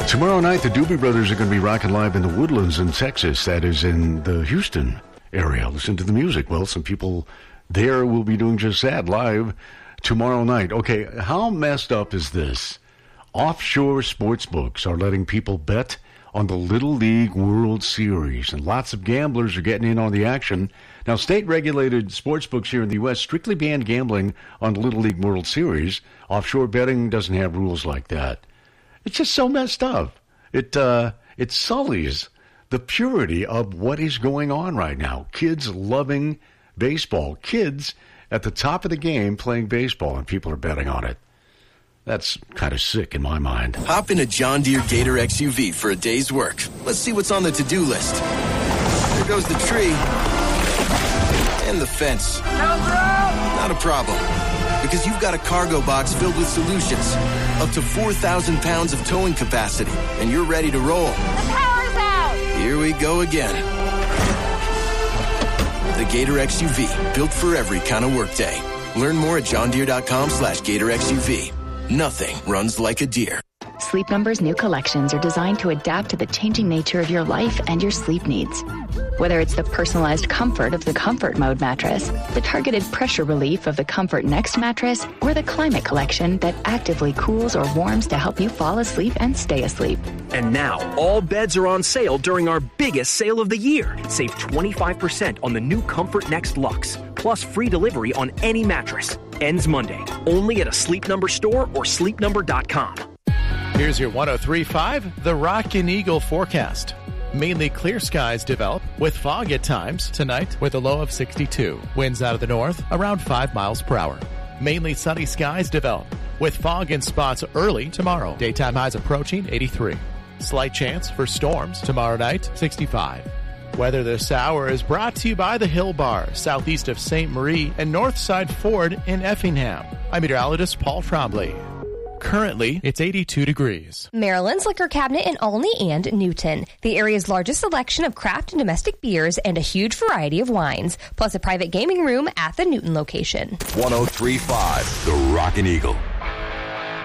Tomorrow night, the Doobie Brothers are going to be rocking live in the Woodlands in Texas. That is in the Houston area. Listen to the music. Well, some people there will be doing just that live tomorrow night. Okay, how messed up is this? Offshore sports books are letting people bet on the Little League World Series, and lots of gamblers are getting in on the action. Now, state-regulated sports books here in the U.S. strictly ban gambling on the Little League World Series. Offshore betting doesn't have rules like that. It's just so messed up. It sullies the purity of what is going on right now. Kids loving baseball. Kids at the top of the game playing baseball, and people are betting on it. That's kind of sick in my mind. Hop in a John Deere Gator XUV for a day's work. Let's see what's on the to-do list. There goes the tree. And the fence. Not a problem. Because you've got a cargo box filled with solutions. Up to 4,000 pounds of towing capacity. And you're ready to roll. The power's out! Here we go again. The Gator XUV. Built for every kind of workday. Learn more at johndeere.com/Gator XUV. Nothing runs like a deer. Sleep Number's new collections are designed to adapt to the changing nature of your life and your sleep needs. Whether it's the personalized comfort of the Comfort Mode mattress, the targeted pressure relief of the Comfort Next mattress, or the Climate Collection that actively cools or warms to help you fall asleep and stay asleep. And now, all beds are on sale during our biggest sale of the year. Save 25% on the new Comfort Next Luxe, plus free delivery on any mattress. Ends Monday, only at a Sleep Number store or sleepnumber.com. Here's your 103.5, the Rock and Eagle forecast. Mainly clear skies develop with fog at times tonight with a low of 62. Winds out of the north around 5 miles per hour. Mainly sunny skies develop with fog in spots early tomorrow. Daytime highs approaching 83. Slight chance for storms tomorrow night, 65. Weather this hour is brought to you by the Hill Bar, southeast of St. Marie and Northside Ford in Effingham. I'm meteorologist Paul Trombley. Currently, it's 82 degrees. Maryland's Liquor Cabinet in Olney and Newton. The area's largest selection of craft and domestic beers and a huge variety of wines, plus a private gaming room at the Newton location. 103.5, the Rock and Eagle.